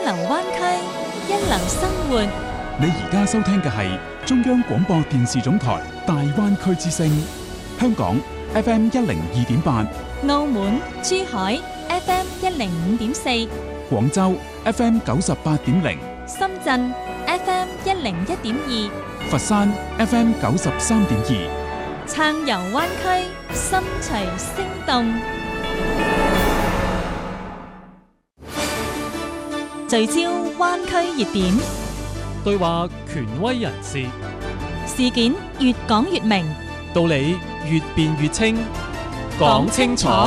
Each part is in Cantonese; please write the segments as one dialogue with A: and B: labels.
A: 流灣區，一流生活。
B: 你而家收聽嘅係中央廣播電視總台大灣區之聲，香港 FM102.8，
A: 澳門、珠海 FM105.4，
B: 廣州 FM98.0，
A: 深圳 FM101.2，
B: 佛山 FM93.2，
A: 撐遊灣區，心隨聲動。聚焦灣區熱點，
C: 對話權威人士，
A: 事件越講越明，
C: 道理越辯越清，講清楚，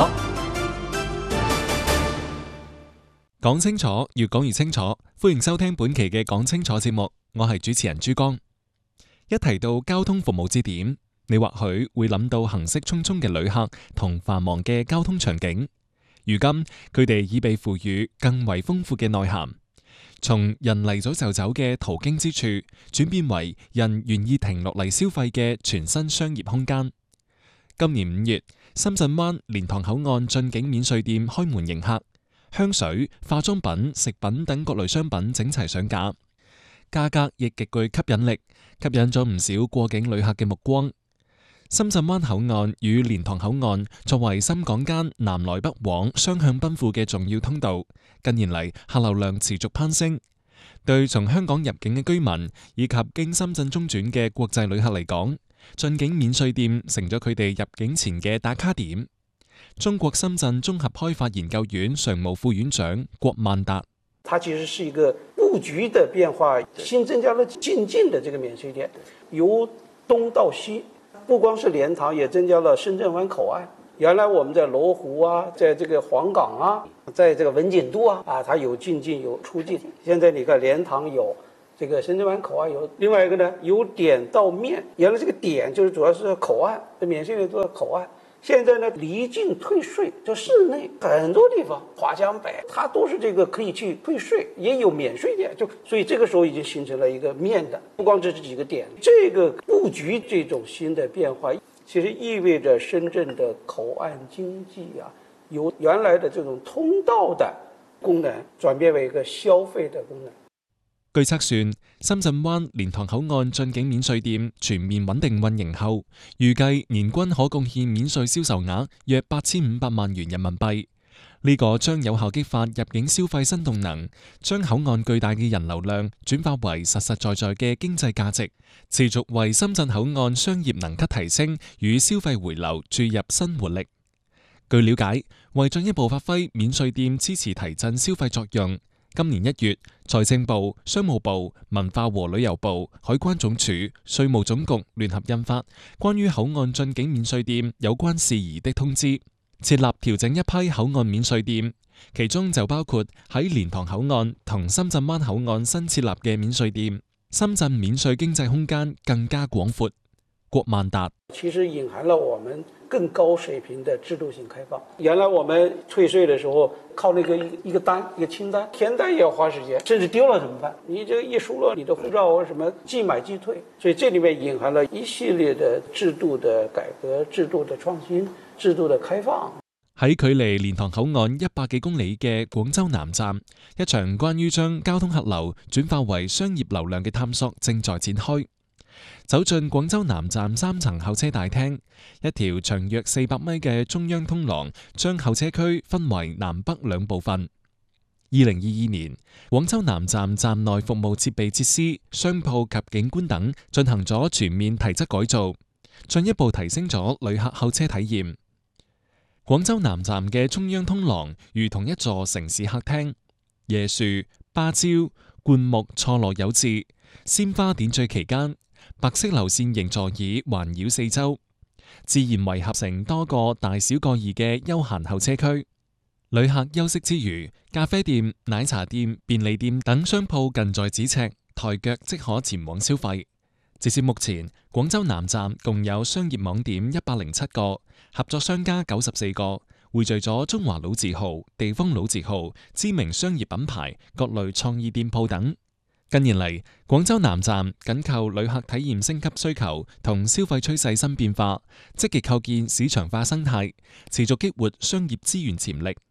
C: 講清楚，越講越清楚。歡迎收聽本期嘅講清楚節目，我係主持人珠江。一提到交通服務節點，你或許會諗到行色匆匆嘅旅客同繁忙嘅交通場景。如今佢哋已被賦予更為豐富嘅內涵，從人嚟咗就走嘅途經之處，轉變為人願意停落嚟消費嘅全新商業空間。今年5月，深圳灣蓮塘口岸進境免稅店開門迎客，香水、化妝品、食品等各類商品整齊上架，價格亦極具吸引力，吸引咗唔少過境旅客嘅目光。深圳灣口岸與蓮塘口岸作為深港間南來北往雙向奔赴嘅重要通道，近年嚟客流量持續攀升，對從香港入境嘅居民以及經深圳中轉嘅國際旅客嚟講，進境免稅店成咗佢哋入境前嘅打卡點。中國深圳綜合開發研究院常務副院長郭萬達：
D: 它其實是一個布局的變化，新增加了進境的這個免稅店，由東到西。不光是蓮塘，也增加了深圳灣口岸。原來我們在羅湖啊，在這個黃港啊，在這個文錦渡啊，它有進境有出境。現在你看蓮塘有，這個深圳灣口岸有，另外一個呢，由點到面。原來這個點就是主要是口岸，免稅店都在口岸。現在呢，離境退稅，就市內很多地方，華強北，它都是這個可以去退稅，也有免稅店，所以這個時候已經形成了一個面的，不光這幾個點，這個布局這種新的變化，其實意味着深圳的口岸經濟啊，由原來的這種通道的功能轉變為一個消費的功能。
C: 據測算，深圳灣蓮塘口岸進境免稅店全面穩定運營後，預計年均可貢獻免稅銷售額約8500萬元人民幣。呢個將有效激發入境消費新動能，將口岸巨大嘅人流量轉化為實實在在嘅經濟價值，持續為深圳口岸商業能級提升與消費回流注入新活力。據了解，為進一步發揮免稅店支持提振消費作用，今年1月，財政部、商務部、文化和旅遊部、海關總署、稅務總局聯合印發關於口岸進境免稅店有關事宜的通知，設立調整一批口岸免稅店，其中就包括喺蓮塘口岸同深圳灣口岸新設立嘅免稅店，深圳免稅經濟空間更加廣闊。郭萬達：
D: 其實隱含了我們更高水平的制度性開放。原來我們退稅的時候靠那個一個單一個清單，填單也要花時間，甚至丟了怎麼辦？你這個一輸了你的護照或什麼即買即退，所以這裏面隱含了一系列的制度的改革、制度的創新、制度的開放。
C: 喺距離蓮塘口岸100幾公里嘅廣州南站，一場關於將交通客流轉化為商業流量嘅探索正在展開。走進廣州南站3層候車大廳，一條長約400米嘅中央通廊將候車區分為南北兩部分。2022年，廣州南站站內服務設備設施、商鋪及景觀等進行咗全面提質改造，進一步提升咗旅客候車體驗。廣州南站嘅中央通廊如同一座城市客廳，椰樹、芭蕉、灌木錯落有致，鮮花點綴其間。白色流線型座椅環繞四周，自然圍合成多個大小各異嘅休閒候車區。旅客休息之餘，咖啡店、奶茶店、便利店等商鋪近在咫尺，抬腳即可前往消費。截至目前，廣州南站共有商業網點107個，合作商家94個，匯聚咗中華老字號、地方老字號、知名商業品牌、各類創意店鋪等。近年嚟，廣州南站緊扣旅客體驗升級需求同消費趨勢新變化，積極構建市場化生態，持續激活商業資源潛力。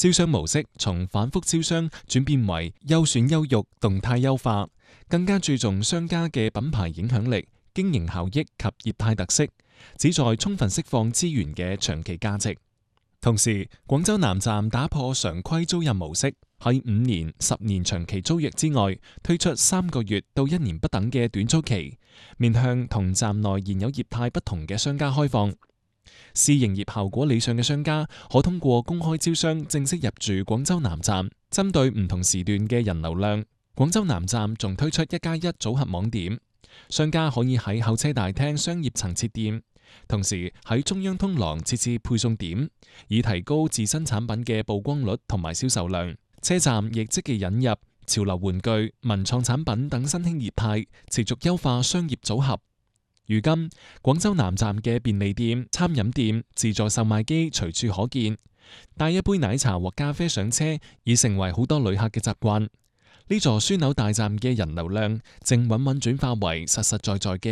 C: 招商模式從反覆招商轉變為優選優育、動態優化，更加注重商家嘅品牌影響力、經營效益及業態特色，旨在充分釋放資源嘅長期價值。同時，廣州南站打破常規租賃模式，喺5年、10年長期租約之外，推出3個月到1年不等嘅短租期，面向同站內現有業態不同嘅商家開放。試營業效果理想嘅商家可通過公開招商正式入駐廣州南站。針對唔同時段嘅人流量，廣州南站仲推出1+1組合網點，商家可以喺候車大廳商業層設店，同時喺中央通廊設置配送點，以提高自身產品嘅曝光率同埋銷售量。車站亦積極引入潮流玩具、文創產品等新興業態，持續優化商業組合。如今，廣州南站嘅便利店、餐飲店、自助售賣機隨處可見，帶一杯奶茶或咖啡上車已成為好多旅客嘅習慣。呢座樞紐大站嘅人流量正穩穩轉化為實實在在嘅